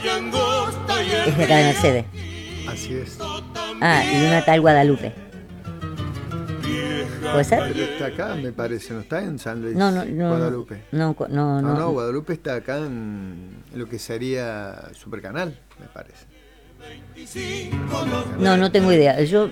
Es de acá de Mercedes. Así es. Ah, y una tal Guadalupe. ¿Puede ser? Pero está acá, me parece, no está en San Luis. No, Guadalupe. No, Guadalupe está acá en lo que sería Supercanal, me parece. No tengo idea. Yo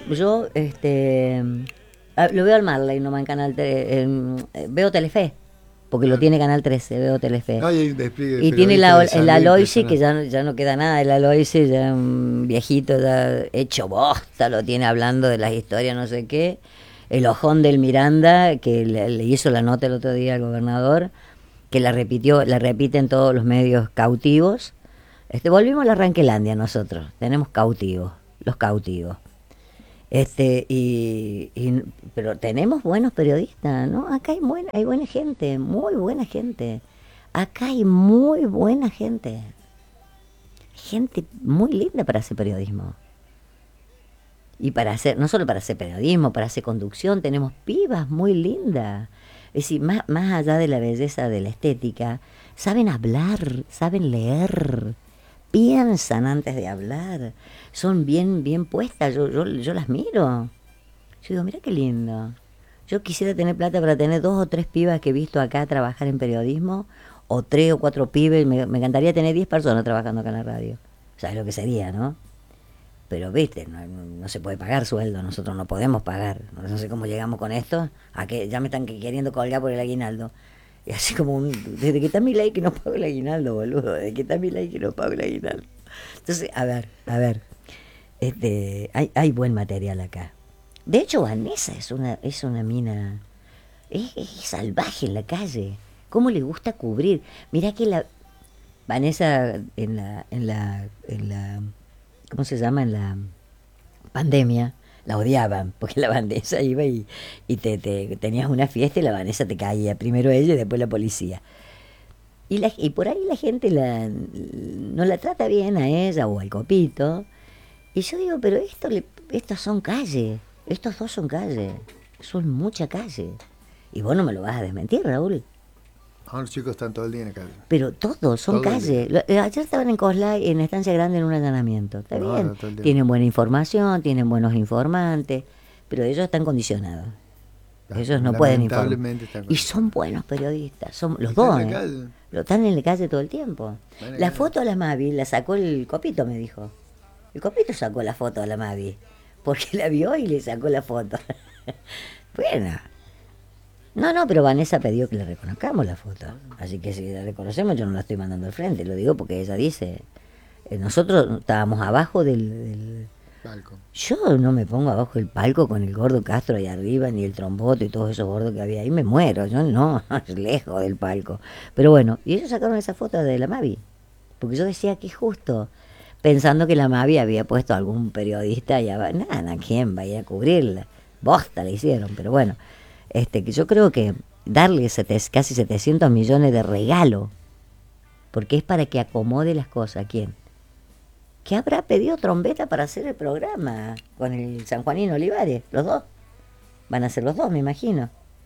lo veo al Marley, nomás en Canal 3. Veo Telefe, porque lo tiene Canal 13, veo Telefe. No, y despliegue, y tiene el Aloisi, que personal. ya no queda nada. El Aloisi, ya un viejito, ya hecho bosta, lo tiene hablando de las historias, no sé qué. El ojón del Miranda, que le hizo la nota el otro día al gobernador, que la repite en todos los medios cautivos. Volvimos a la Ranquelandia nosotros, tenemos cautivos, los cautivos. Pero tenemos buenos periodistas, ¿no? Acá hay buena gente, muy buena gente. Acá hay muy buena gente. Gente muy linda para hacer periodismo. Y no solo para hacer periodismo, para hacer conducción, tenemos pibas muy lindas. Es decir, más allá de la belleza de la estética, saben hablar, saben leer, piensan antes de hablar, son bien puestas, yo las miro. Yo digo, mira qué lindo. Yo quisiera tener plata para tener 2 o 3 pibas que he visto acá trabajar en periodismo, o 3 o 4 pibes, me encantaría tener 10 personas trabajando acá en la radio. ¿Sabes lo que sería, no? Pero viste, no se puede pagar sueldo, nosotros no podemos pagar. No sé cómo llegamos con esto, a que ya me están queriendo colgar por el aguinaldo. Y así como desde que está mi ley que no pago el aguinaldo, boludo, desde que está mi ley que no pago el aguinaldo. Entonces, a ver, hay buen material acá. De hecho, Vanessa es una mina, es salvaje en la calle. ¿Cómo le gusta cubrir? Mirá que Vanessa en la ¿cómo se llama? En la pandemia, la odiaban, porque la Vanessa iba y tenías una fiesta y la Vanessa te caía, primero ella y después la policía. Y por ahí la gente no la trata bien a ella o al Copito. Y yo digo, pero estos son calle, estos dos son calle, son mucha calle. Y vos no me lo vas a desmentir, Raúl. Los chicos están todo el día en la calle. Pero todos son calle. Ayer estaban en Coslay, en Estancia Grande, en un allanamiento. Está bien. Tienen buena información, tienen buenos informantes, pero ellos están condicionados. Ellos no pueden informar. Y son buenos periodistas. Son los dos. Están en la calle todo el tiempo. La foto a la Mavi la sacó el Copito, me dijo. El Copito sacó la foto a la Mavi, porque la vio y le sacó la foto. Bueno. No, pero Vanessa pidió que le reconozcamos la foto. Así que si la reconocemos, yo no la estoy mandando al frente. Lo digo porque ella dice, nosotros estábamos abajo del palco. Yo no me pongo abajo del palco con el gordo Castro ahí arriba, ni el tromboto y todos esos gordos que había ahí. Me muero, yo no, lejos del palco. Pero bueno, y ellos sacaron esa foto de la Mavi. Porque yo decía que es justo, pensando que la Mavi había puesto a algún periodista y nada, ¿quién va a ir a cubrirla? Bosta le hicieron, pero bueno. Que yo creo que darle casi 700 millones de regalo, porque es para que acomode las cosas. ¿Quién? ¿Qué habrá pedido Trombetta para hacer el programa con el Sanjuanino Olivares? ¿Los dos? Van a ser los dos, me imagino.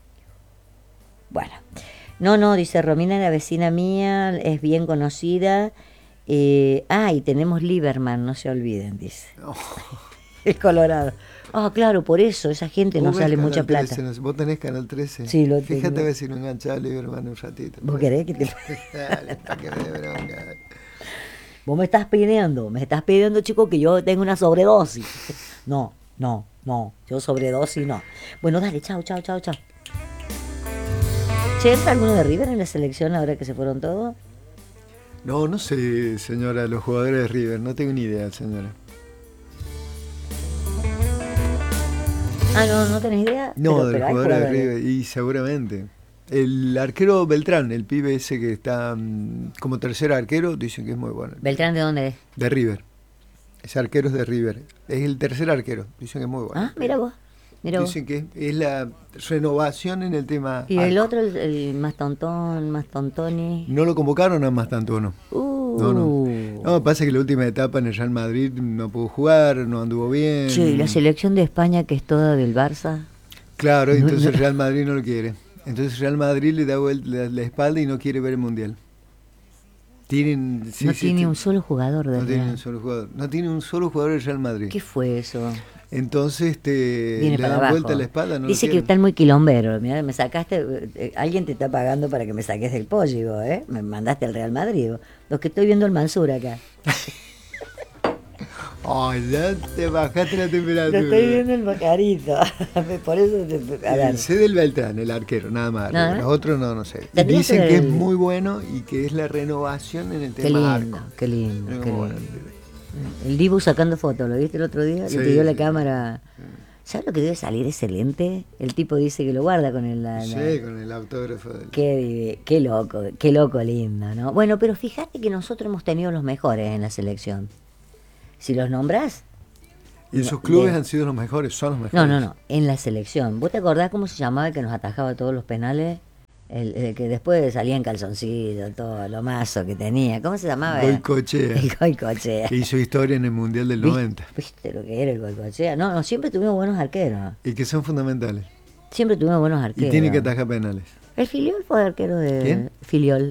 Bueno. No, dice Romina, la vecina mía, es bien conocida. Y tenemos Lieberman, no se olviden, dice. Oh. El Colorado. Claro, por eso, esa gente no sale mucha plata. Vos tenés Canal 13. Sí, lo Fíjate tengo. A ver si no enganchás a Lieberman un ratito. ¿Vos querés que te...? Que me dé bronca. Vos me estás pidiendo, chico, que yo tenga una sobredosis. No, yo sobredosis no. Bueno, dale, chao. ¿Che, entra alguno de River en la selección ahora que se fueron todos? No sé, señora, los jugadores de River, no tengo ni idea, señora. ¿No tenés idea? No, del jugador de River, y seguramente. El arquero Beltrán, el pibe ese que está como tercer arquero, dicen que es muy bueno. ¿Beltrán de dónde es? De River. Ese arquero es de River. Es el tercer arquero, dicen que es muy bueno. Mira vos. Dicen que es la renovación en el tema. ¿Y el otro, el más tontoni? No lo convocaron a Mastantuono. No, pasa que la última etapa en el Real Madrid no pudo jugar, no anduvo bien. Sí, ¿y la selección de España que es toda del Barça? Claro, entonces el Real Madrid no lo quiere. Entonces el Real Madrid le da la espalda y no quiere ver el Mundial. Tienen, sí, no sí, tiene sí. un solo jugador de No tiene Real. un solo jugador. No tiene un solo jugador del Real Madrid. ¿Qué fue eso? Entonces Viene le para dan vuelta abajo. la espalda, no lo Dice que quieren. están muy quilomberos. Mirá, me sacaste, alguien te está pagando para que me saques del pollo, vos, ¿eh? Me mandaste al Real Madrid, vos. Los que estoy viendo el Mansur acá. Ay, ya te bajaste la Lo temperatura. estoy viendo el Bocarito. Por eso, a ver. Sé del Beltrán, el arquero, nada más. Nada. Los otros no sé. Tendría Dicen que que es ver el- muy bueno y que es la renovación en el Qué tema lindo, arco. qué lindo, Es qué muy lindo. bueno. El Dibu sacando fotos, ¿lo viste el otro día? Sí, Le pidió la sí, cámara. ¿Sabes lo que debe salir excelente? El tipo dice que lo guarda con el... Sí, con el autógrafo del... Qué loco lindo, ¿no? Bueno, pero fíjate que nosotros hemos tenido los mejores en la selección. Si los nombrás... Y sus clubes han sido los mejores, son los mejores. No, en la selección. ¿Vos te acordás cómo se llamaba el que nos atajaba todos los penales? El que después salía en calzoncillo, todo lo mazo que tenía. ¿Cómo se llamaba? Goicoechea, El Goicoechea. que hizo historia en el Mundial del 90. ¿Viste lo que era el Goicoechea? No, siempre tuvimos buenos arqueros. Y que son fundamentales. Siempre tuvimos buenos arqueros. Y tiene que atajar penales. El Filiol fue arquero de... ¿Quién? Filiol.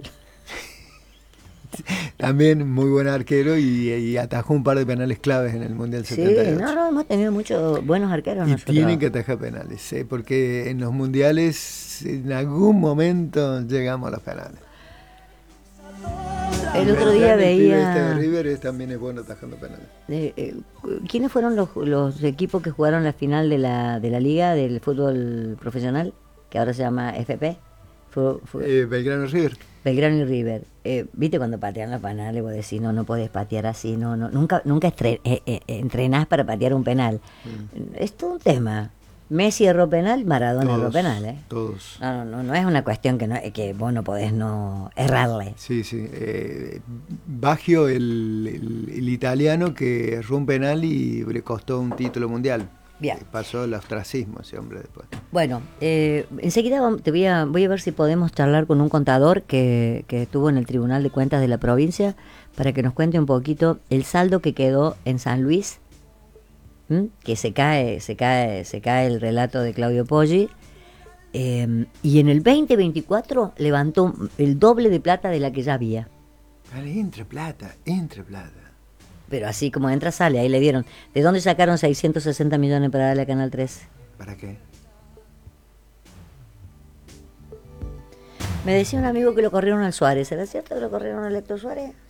También muy buen arquero y atajó un par de penales claves en el Mundial Sí, 78. no, hemos tenido muchos buenos arqueros Y nosotros. tienen que atajar penales, porque en los mundiales en algún momento llegamos a los penales. El otro día Beltrán, el pibe este de veía... River también es bueno atajando penales. ¿Quiénes fueron los equipos que jugaron la final de la liga del fútbol profesional? Que ahora se llama FP. Belgrano River. Belgrano y River. ¿Viste cuando patean los penales? Vos decís, no podés patear así. Nunca entrenás para patear un penal. Es todo un tema. Messi erró penal, Maradona erró penal, ¿eh? Todos. No es una cuestión que vos no podés no errarle. Sí. Baggio, el italiano que erró un penal y le costó un título mundial. Bien. Pasó el ostracismo ese hombre después. Bueno, enseguida voy a ver si podemos charlar con un contador que estuvo en el Tribunal de Cuentas de la provincia para que nos cuente un poquito el saldo que quedó en San Luis, que se cae el relato de Claudio Poggi, y en el 2024 levantó el doble de plata de la que ya había. Vale, entre plata. Pero así como entra, sale. Ahí le dieron. ¿De dónde sacaron 660 millones para darle a Canal 3? ¿Para qué? Me decía un amigo que lo corrieron al Suárez. ¿Será cierto que lo corrieron al Héctor Suárez?